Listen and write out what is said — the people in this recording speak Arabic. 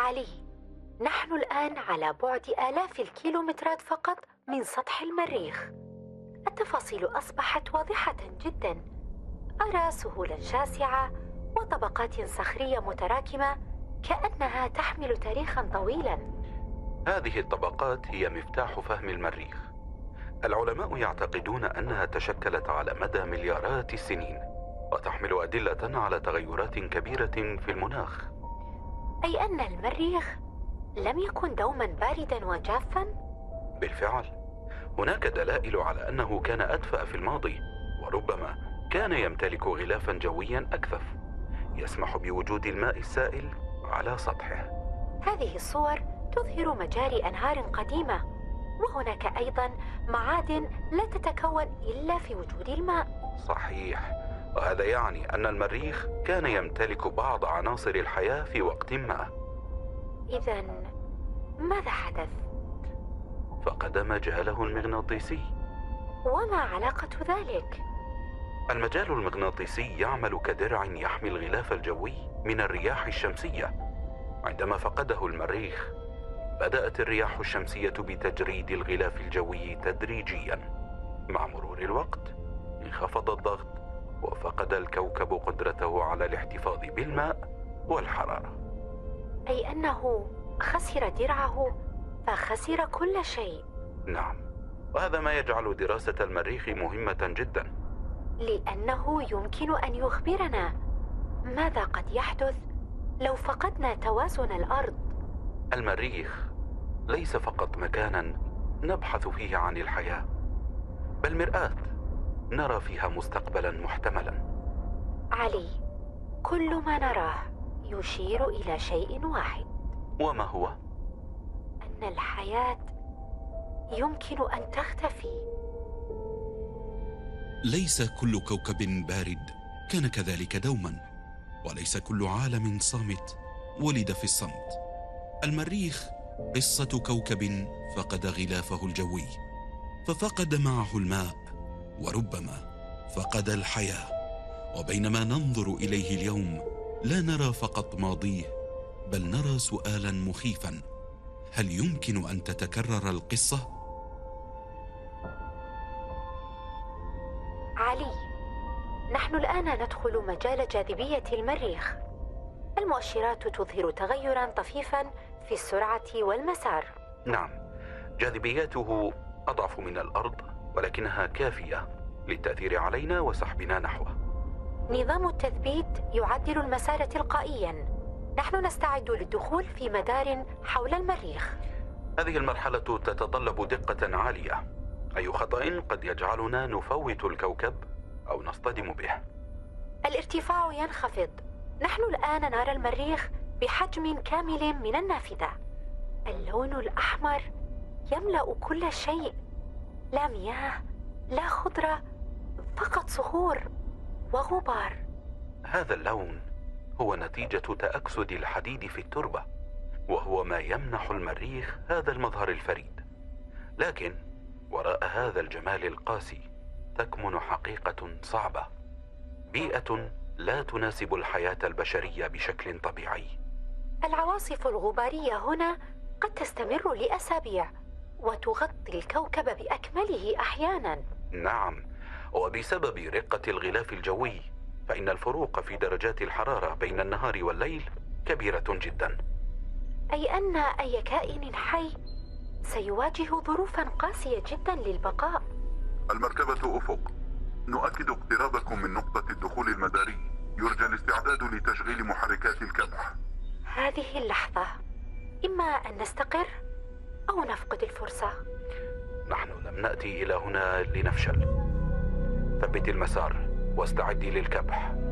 علي، نحن الآن على بعد آلاف الكيلومترات فقط من سطح المريخ. التفاصيل أصبحت واضحة جدا. أرى سهولا شاسعة وطبقات صخرية متراكمة كأنها تحمل تاريخا طويلا. هذه الطبقات هي مفتاح فهم المريخ. العلماء يعتقدون أنها تشكلت على مدى مليارات السنين، وتحمل أدلة على تغيرات كبيرة في المناخ. أي أن المريخ لم يكن دوما باردا وجافا؟ بالفعل، هناك دلائل على أنه كان أدفأ في الماضي، وربما كان يمتلك غلافا جويا أكثف يسمح بوجود الماء السائل على سطحه. هذه الصور تظهر مجاري أنهار قديمة، وهناك أيضا معادن لا تتكون إلا في وجود الماء. صحيح، وهذا يعني أن المريخ كان يمتلك بعض عناصر الحياة في وقت ما. إذن ماذا حدث؟ فقد مجاله المغناطيسي. وما علاقة ذلك؟ المجال المغناطيسي يعمل كدرع يحمي الغلاف الجوي من الرياح الشمسية. عندما فقده المريخ، بدأت الرياح الشمسية بتجريد الغلاف الجوي تدريجيا. مع مرور الوقت انخفض الضغط، وفقد الكوكب قدرته على الاحتفاظ بالماء والحرارة. أي أنه خسر درعه فخسر كل شيء. نعم، وهذا ما يجعل دراسة المريخ مهمة جدا، لأنه يمكن أن يخبرنا ماذا قد يحدث لو فقدنا توازن الأرض. المريخ ليس فقط مكانا نبحث فيه عن الحياة، بل مرآة نرى فيها مستقبلا محتملا. علي، كل ما نراه يشير إلى شيء واحد. وما هو؟ أن الحياة يمكن أن تختفي. ليس كل كوكب بارد كان كذلك دوما، وليس كل عالم صامت ولد في الصمت. المريخ قصة كوكب فقد غلافه الجوي، ففقد معه الماء، وربما فقد الحياة. وبينما ننظر إليه اليوم لا نرى فقط ماضيه، بل نرى سؤالا مخيفا: هل يمكن أن تتكرر القصة؟ علي، نحن الآن ندخل مجال جاذبية المريخ. المؤشرات تظهر تغيرا طفيفا في السرعة والمسار. نعم، جاذبيته أضعف من الأرض، ولكنها كافية للتأثير علينا وسحبنا نحوه. نظام التثبيت يعدل المسار تلقائيا. نحن نستعد للدخول في مدار حول المريخ. هذه المرحلة تتطلب دقة عالية. أي خطأ قد يجعلنا نفوت الكوكب أو نصطدم به. الارتفاع ينخفض. نحن الآن نرى المريخ بحجم كامل من النافذة. اللون الأحمر يملأ كل شيء. لا مياه، لا خضرة، فقط صخور وغبار. هذا اللون هو نتيجة تأكسد الحديد في التربة، وهو ما يمنح المريخ هذا المظهر الفريد. لكن وراء هذا الجمال القاسي تكمن حقيقة صعبة، بيئة لا تناسب الحياة البشرية بشكل طبيعي. العواصف الغبارية هنا قد تستمر لأسابيع وتغطي الكوكب بأكمله أحيانا. نعم، وبسبب رقة الغلاف الجوي فإن الفروق في درجات الحرارة بين النهار والليل كبيرة جدا. أي أن أي كائن حي سيواجه ظروفا قاسية جدا للبقاء. المركبة أفق، نؤكد اقترابكم من نقطة الدخول المداري. يرجى الاستعداد لتشغيل محركات الكبح. هذه اللحظة إما أن نستقر أو نفقد الفرصة. نحن لم نأتي إلى هنا لنفشل. ثبت المسار واستعدي للكبح.